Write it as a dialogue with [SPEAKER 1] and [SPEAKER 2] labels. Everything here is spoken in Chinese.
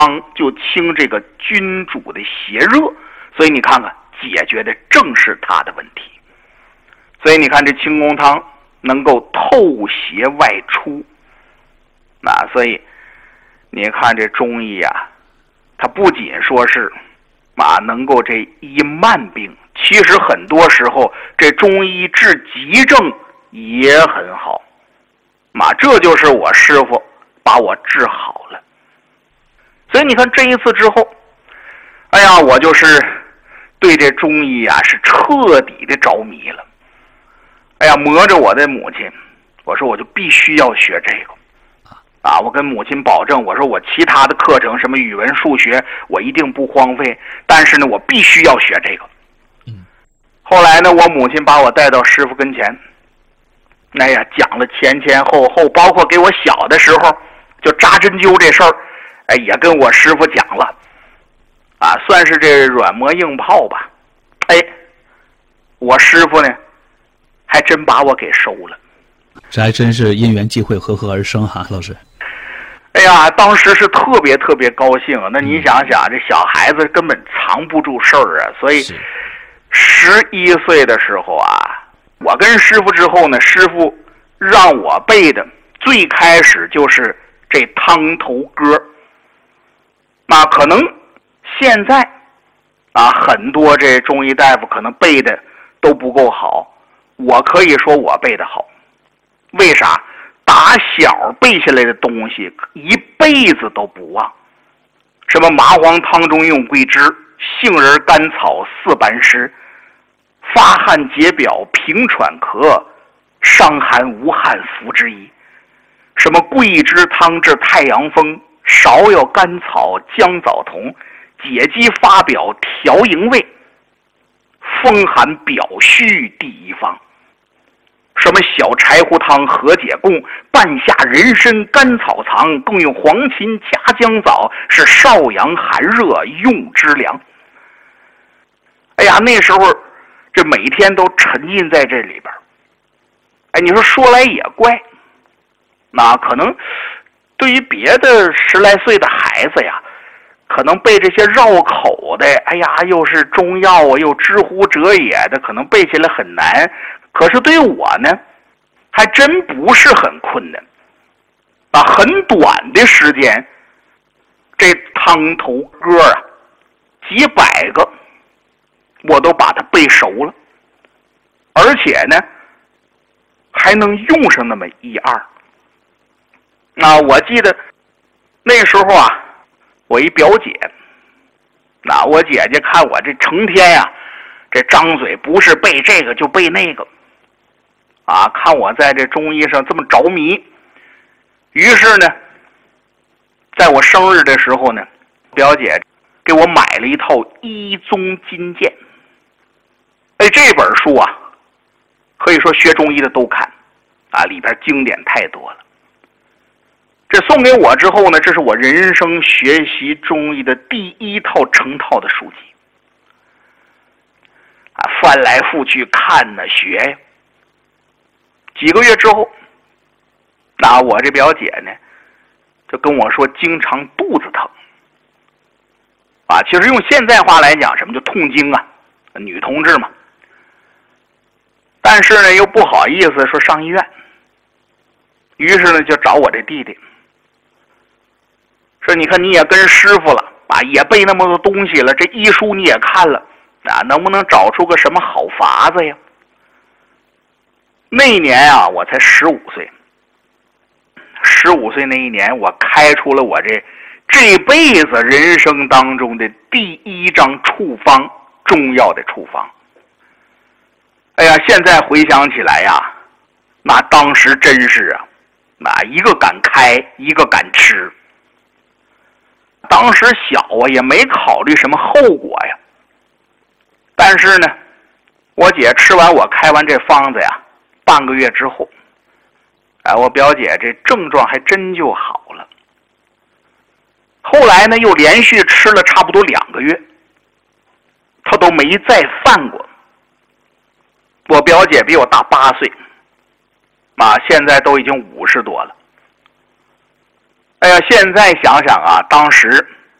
[SPEAKER 1] 就清这个君主的邪热，所以你看看，解决的正是他的问题。所以你看这清宫汤能够透邪外出，所以你看这中医啊，它不仅说是能够这医慢病，其实很多时候这中医治急症也很好。这就是我师傅把我治好了。所以你看这一次之后，我就是对这中医啊是彻底的着迷了。磨着我的母亲，我说我就必须要学这个我跟母亲保证，我说我其他的课程什么语文数学我一定不荒废，但是呢我必须要学这个。后来呢我母亲把我带到师傅跟前，讲了前前后后，包括给我小的时候就扎针灸这事儿，也跟我师傅讲了算是这软磨硬泡吧。我师傅呢还真把我给收了。
[SPEAKER 2] 这还真是因缘际会，合合而生哈，老师。
[SPEAKER 1] 当时是特别特别高兴。那你想想，这小孩子根本藏不住事儿啊。所以11岁的时候我跟师傅之后呢，师傅让我背的最开始就是这汤头歌。可能现在很多这中医大夫可能背的都不够好，我可以说我背的好。为啥？打小背下来的东西一辈子都不忘。什么麻黄汤中用桂枝，杏仁甘草4般施，发汗解表平喘咳，伤寒无汗服之一。什么桂枝汤治太阳风，芍药甘草姜枣同，解肌发表调营卫，风寒表虚第一方。什么小柴胡汤和解供，半夏人参甘草藏，更用黄芩加姜枣，是少阳寒热用之良。那时候这每天都沉浸在这里边。你说来也怪，可能对于别的10来岁的孩子呀，可能背这些绕口的，又是中药又知乎者也的，可能背起来很难。可是对我呢，还真不是很困难。很短的时间，这汤头歌几百个我都把它背熟了，而且呢还能用上那么1、2。我记得那时候我一表姐，我姐姐看我这成天这张嘴不是背这个就背那个看我在这中医上这么着迷，于是呢在我生日的时候呢，表姐给我买了一套《医宗金鉴》。这本书可以说学中医的都看里边经典太多了。这送给我之后呢，这是我人生学习中医的第1套成套的书籍。翻来覆去看学呀。几个月之后，我这表姐呢就跟我说经常肚子疼。其实用现在话来讲，什么叫痛经女同志嘛。但是呢又不好意思说上医院，于是呢就找我这弟弟，说你看你也跟师傅了也背那么多东西了，这医书你也看了能不能找出个什么好法子呀？那一年我才15岁，15岁那一年我开出了我这辈子人生当中的第1张处方，中药的处方。现在回想起来那当时真是一个敢开一个敢吃。当时小也没考虑什么后果呀。但是呢我姐吃完我开完这方子半个月之后我表姐这症状还真就好了。后来呢又连续吃了差不多2个月，她都没再犯过。我表姐比我大8岁现在都已经50多了。现在想想当时